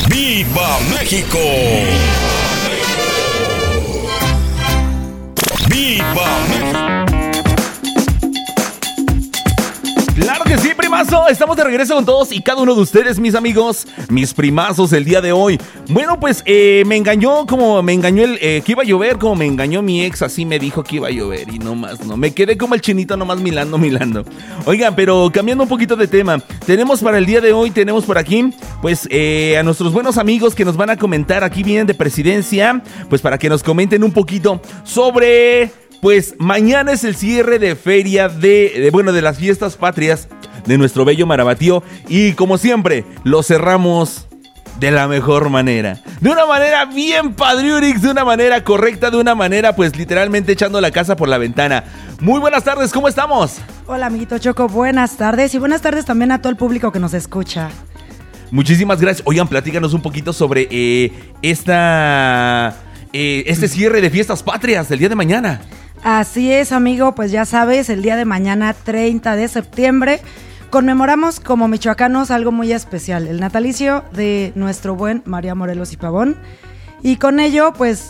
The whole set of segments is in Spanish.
¡Viva México! ¡Viva México! ¡Claro que sí, primazo! Estamos de regreso con todos y cada uno de ustedes, mis amigos, mis primazos el día de hoy. Bueno, pues me engañó como me engañó que iba a llover, como me engañó mi ex, así me dijo que iba a llover y no más, no. Me quedé como el chinito nomás milando. Oigan, pero cambiando un poquito de tema, tenemos para el día de hoy, tenemos por aquí, pues a nuestros buenos amigos que nos van a comentar, aquí vienen de Presidencia, pues para que nos comenten un poquito sobre... Pues mañana es el cierre de feria de las fiestas patrias de nuestro bello Marabatío. Y como siempre, lo cerramos de la mejor manera. De una manera bien padriurix, de una manera correcta, de una manera pues literalmente echando la casa por la ventana. Muy buenas tardes, ¿cómo estamos? Hola amiguito Choco, buenas tardes. Y buenas tardes también a todo el público que nos escucha. Muchísimas gracias. Oigan, platícanos un poquito sobre este cierre de fiestas patrias del día de mañana. Así es, amigo, pues ya sabes, el día de mañana, 30 de septiembre, conmemoramos como michoacanos algo muy especial, el natalicio de nuestro buen María Morelos y Pavón. Y con ello, pues,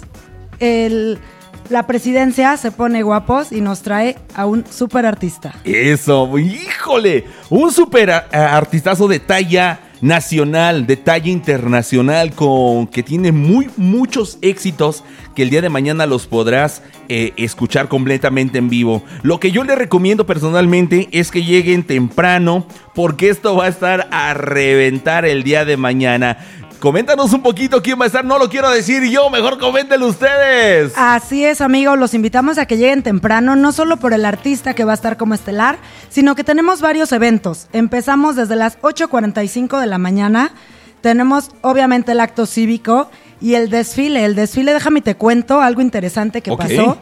la presidencia se pone guapos y nos trae a un súper artista. Eso, híjole, un súper artistazo de talla nacional, de talla internacional, que tiene muchos éxitos que el día de mañana los podrás escuchar completamente en vivo. Lo que yo les recomiendo personalmente es que lleguen temprano, porque esto va a estar a reventar el día de mañana. Coméntanos un poquito quién va a estar, no lo quiero decir yo, mejor coméntenlo ustedes. Así es, amigos, los invitamos a que lleguen temprano, no solo por el artista que va a estar como estelar, sino que tenemos varios eventos. Empezamos desde las 8:45 de la mañana, tenemos obviamente el acto cívico y el desfile. El desfile, déjame te cuento, algo interesante que pasó,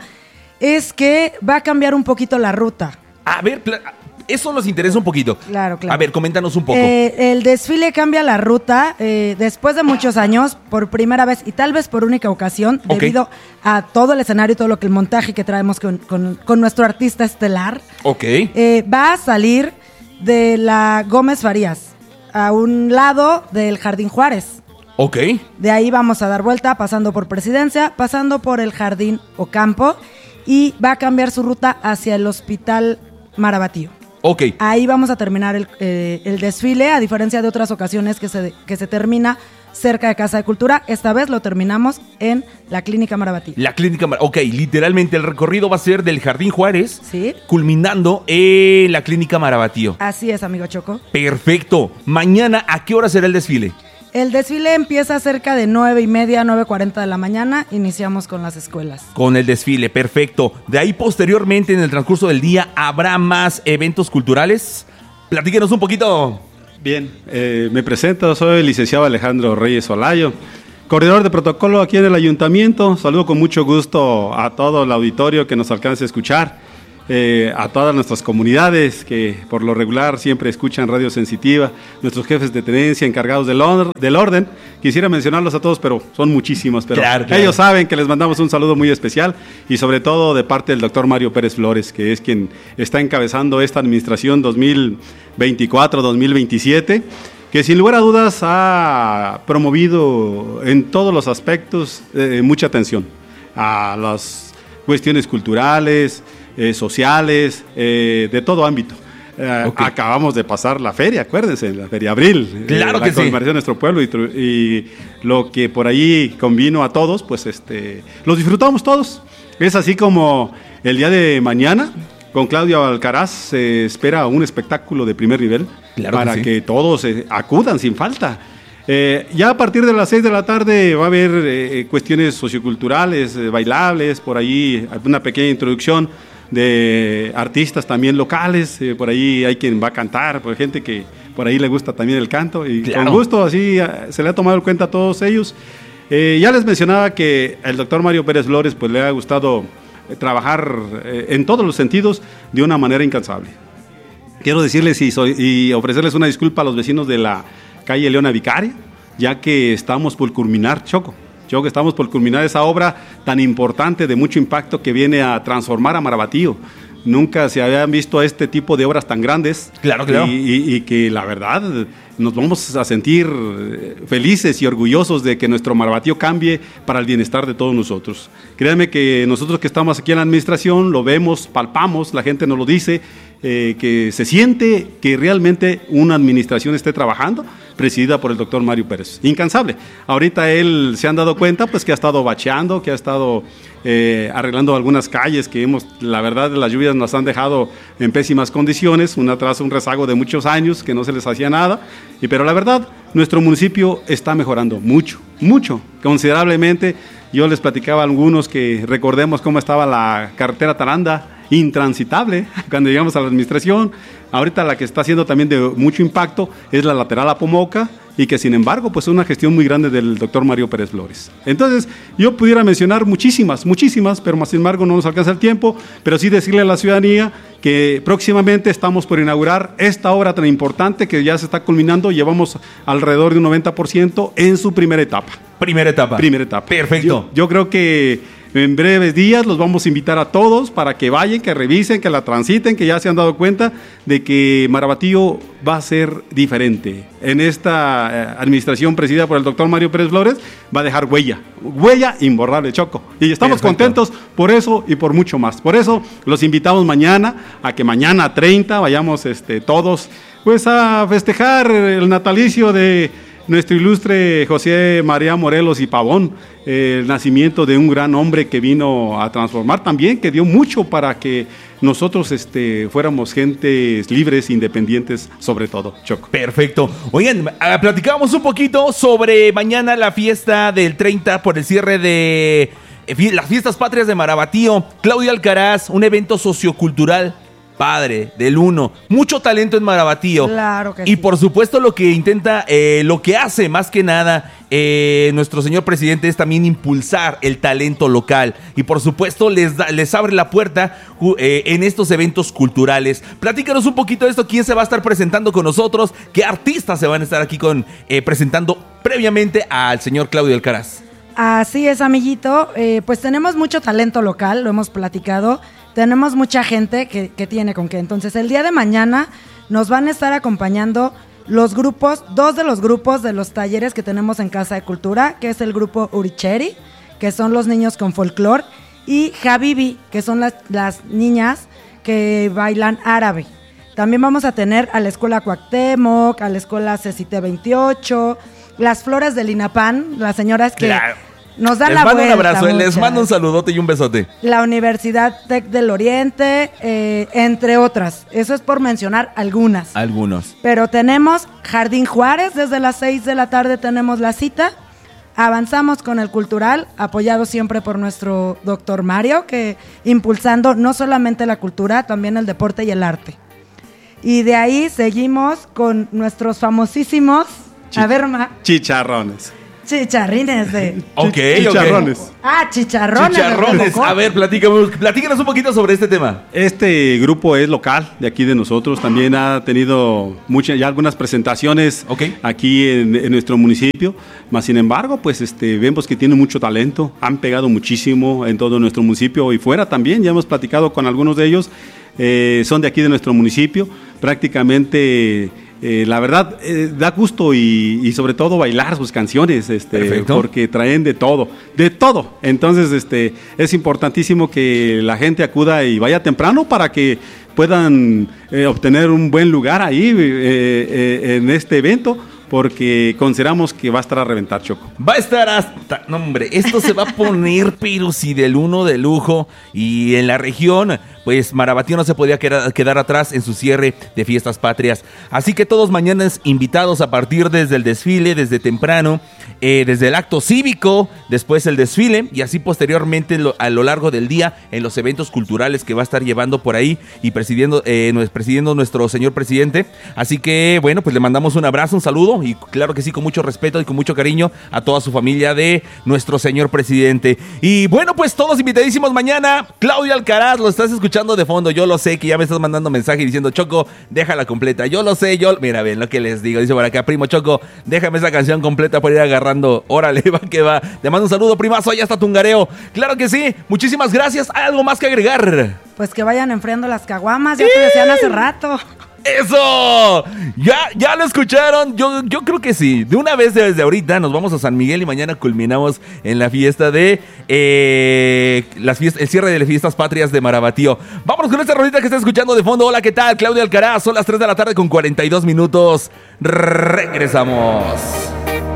es que va a cambiar un poquito la ruta. A ver, eso nos interesa un poquito. Claro. A ver, coméntanos un poco. El desfile cambia la ruta después de muchos años, por primera vez y tal vez por única ocasión, debido a todo el escenario y todo el montaje que traemos con nuestro artista estelar. Va a salir de la Gómez Farías, a un lado del Jardín Juárez. De ahí vamos a dar vuelta, pasando por Presidencia, pasando por el Jardín Ocampo, y va a cambiar su ruta hacia el Hospital Marabatío. Ahí vamos a terminar el desfile, a diferencia de otras ocasiones que se termina cerca de Casa de Cultura. Esta vez lo terminamos en la Clínica Marabatío. Literalmente el recorrido va a ser del Jardín Juárez, ¿sí?, culminando en la Clínica Marabatío. Así es, amigo Choco. Perfecto. Mañana, ¿a qué hora será el desfile? El desfile empieza cerca de 9:30, 9:40 de la mañana. Iniciamos con las escuelas. Con el desfile, perfecto. De ahí posteriormente, en el transcurso del día, ¿habrá más eventos culturales? Platíquenos un poquito. Bien, me presento, soy el licenciado Alejandro Reyes Olayo, coordinador de protocolo aquí en el ayuntamiento. Saludo con mucho gusto a todo el auditorio que nos alcance a escuchar. A todas nuestras comunidades que por lo regular siempre escuchan Radio Sensitiva, nuestros jefes de tenencia encargados del orden. Quisiera mencionarlos a todos, pero son muchísimos, pero claro. Ellos saben que les mandamos un saludo muy especial, y sobre todo de parte del doctor Mario Pérez Flores, que es quien está encabezando esta administración 2024-2027, que sin lugar a dudas ha promovido en todos los aspectos mucha atención a las cuestiones culturales, sociales, de todo ámbito. Acabamos de pasar la feria, acuérdense, la Feria Abril. Claro que sí. La conmemoración de nuestro pueblo, y lo que por ahí convino a todos, pues los disfrutamos todos. Es así como el día de mañana, con Claudio Alcaraz, se espera un espectáculo de primer nivel, para que todos acudan sin falta. Ya a partir de las 6 de la tarde va a haber cuestiones socioculturales, bailables, por ahí una pequeña introducción de artistas también locales, por ahí hay quien va a cantar, por gente que por ahí le gusta también el canto, y con gusto así se le ha tomado en cuenta a todos ellos. Ya les mencionaba que el doctor Mario Pérez Flores pues le ha gustado trabajar en todos los sentidos de una manera incansable. Quiero decirles y ofrecerles una disculpa a los vecinos de la calle Leona Vicaria, ya que estamos por culminar, que estamos por culminar esa obra tan importante, de mucho impacto, que viene a transformar a Marabatío. Nunca se habían visto este tipo de obras tan grandes. Claro. Y que la verdad nos vamos a sentir felices y orgullosos de que nuestro Marabatío cambie para el bienestar de todos nosotros. Créanme que nosotros que estamos aquí en la administración lo vemos, palpamos, la gente nos lo dice, que se siente que realmente una administración esté trabajando, presidida por el doctor Mario Pérez. Incansable. Ahorita él se han dado cuenta pues que ha estado bacheando, que ha estado arreglando algunas calles que la verdad las lluvias nos han dejado en pésimas condiciones, un atraso, un rezago de muchos años que no se les hacía nada, pero la verdad nuestro municipio está mejorando mucho, considerablemente. Yo les platicaba a algunos que recordemos cómo estaba la carretera Taranda, intransitable cuando llegamos a la administración. Ahorita la que está haciendo también de mucho impacto es la lateral a Pomoca, y que sin embargo pues es una gestión muy grande del doctor Mario Pérez Flores. Entonces yo pudiera mencionar muchísimas, pero más sin embargo no nos alcanza el tiempo, pero sí decirle a la ciudadanía que próximamente estamos por inaugurar esta obra tan importante que ya se está culminando. Llevamos alrededor de un 90% en su primera etapa. Primera etapa. Perfecto. Yo creo que en breves días los vamos a invitar a todos para que vayan, que revisen, que la transiten, que ya se han dado cuenta de que Marabatío va a ser diferente. En esta administración presidida por el doctor Mario Pérez Flores va a dejar huella imborrable, Choco. Y estamos contentos por eso y por mucho más. Por eso los invitamos mañana a que mañana 30 vayamos todos pues a festejar el natalicio de nuestro ilustre José María Morelos y Pavón, el nacimiento de un gran hombre que vino a transformar también, que dio mucho para que nosotros fuéramos gentes libres, independientes, sobre todo, Choco. Perfecto. Oigan, platicábamos un poquito sobre mañana la fiesta del 30 por el cierre de las fiestas patrias de Marabatío. Claudia Alcaraz, un evento sociocultural padre, del uno, mucho talento en Marabatío. Claro que y sí. Por supuesto lo que intenta, lo que hace más que nada nuestro señor presidente es también impulsar el talento local y por supuesto les abre la puerta en estos eventos culturales. Platícanos un poquito de esto, quién se va a estar presentando con nosotros, qué artistas se van a estar aquí presentando previamente al señor Claudio Alcaraz. Así es, amiguito, pues tenemos mucho talento local, lo hemos platicado. Tenemos mucha gente que tiene con qué. Entonces, el día de mañana nos van a estar acompañando dos de los grupos de los talleres que tenemos en Casa de Cultura, que es el grupo Uricheri, que son los niños con folclor, y Habibi, que son las niñas que bailan árabe. También vamos a tener a la Escuela Cuauhtémoc, a la Escuela CECITE 28, las Flores del INAPAN, las señoras que... Claro. Nos dan la vuelta. Les mando un abrazo, les mando un saludote y un besote. La Universidad Tec del Oriente, entre otras. Eso es por mencionar algunas. Pero tenemos Jardín Juárez, desde las 6 de la tarde tenemos la cita. Avanzamos con el cultural, apoyado siempre por nuestro doctor Mario, que impulsando no solamente la cultura, también el deporte y el arte. Y de ahí seguimos con nuestros famosísimos... Chicharrones. Chicharrines de... Chicharrones. Okay. Chicharrones. A ver, platícanos un poquito sobre este tema. Este grupo es local, de aquí de nosotros. También ha tenido ya algunas presentaciones aquí en nuestro municipio. Mas, sin embargo, pues vemos que tienen mucho talento. Han pegado muchísimo en todo nuestro municipio y fuera también. Ya hemos platicado con algunos de ellos. Son de aquí de nuestro municipio. Prácticamente... la verdad, da gusto y sobre todo bailar sus canciones, porque traen de todo. Entonces, es importantísimo que la gente acuda y vaya temprano para que puedan obtener un buen lugar ahí en este evento, porque consideramos que va a estar a reventar, Choco. Va a estar hasta... No, hombre, esto se va a poner, pero sí, del uno de lujo. Y en la región, pues Marabatío no se podía quedar atrás en su cierre de fiestas patrias. Así que todos mañana invitados a partir desde el desfile, desde temprano, desde el acto cívico, después el desfile y así posteriormente a lo largo del día en los eventos culturales que va a estar llevando por ahí y presidiendo nuestro señor presidente. Así que, bueno, pues le mandamos un abrazo, un saludo y claro que sí, con mucho respeto y con mucho cariño a toda su familia de nuestro señor presidente. Y bueno, pues todos invitadísimos mañana. Claudia Alcaraz, lo estás escuchando de fondo, yo lo sé que ya me estás mandando mensaje diciendo, Choco, déjala completa, yo lo sé, mira, ven lo que les digo, dice por acá, primo Choco, déjame esa canción completa para ir agarrando, órale, va que va, te mando un saludo, primazo, ya está tungareo, claro que sí, muchísimas gracias, ¿hay algo más que agregar? Pues que vayan enfriando las caguamas, ya te decían hace rato. ¡Eso! ¿Ya lo escucharon? Yo creo que sí. De una vez desde ahorita nos vamos a San Miguel y mañana culminamos en la fiesta de el cierre de las fiestas patrias de Marabatío. Vámonos con esta rolita que está escuchando de fondo. Hola, ¿qué tal? Claudia Alcaraz. Son las 3 de la tarde con 42 minutos. Regresamos.